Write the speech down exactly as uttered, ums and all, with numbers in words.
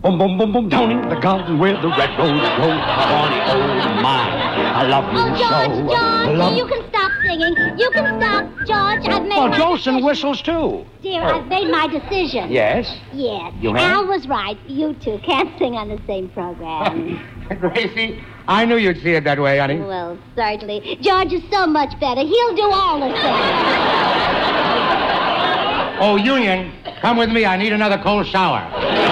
Boom, boom, boom, boom, down in the garden where the red rose grows. Bonnie, oh my, I love you Oh, George, so. George, Love- you can stop singing. You can stop, George. I've made Oh, my Jolson decision. whistles too. Dear, I've made my decision. Yes? Yes. You have? Al was right. You two can't sing on the same program. Gracie, I knew you'd see it that way, honey. Well, certainly. George is so much better. He'll do all the singing. Oh, Union, come with me. I need another cold shower.